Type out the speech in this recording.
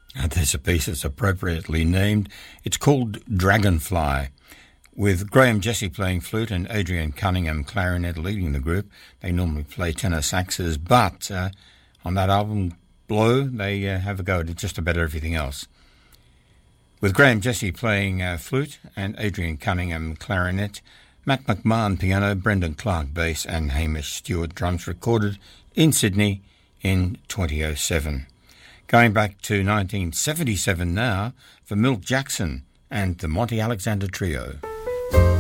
There's a piece that's appropriately named. It's called Dragonfly, with Graham Jesse playing flute and Adrian Cunningham clarinet leading the group. They normally play tenor saxes, but on that album, Blow, they have a go at just about everything else. With Graham Jesse playing flute and Adrian Cunningham clarinet, Matt McMahon piano, Brendan Clark bass and Hamish Stewart drums, recorded in Sydney in 2007. Going back to 1977 now for Milt Jackson and the Monty Alexander Trio.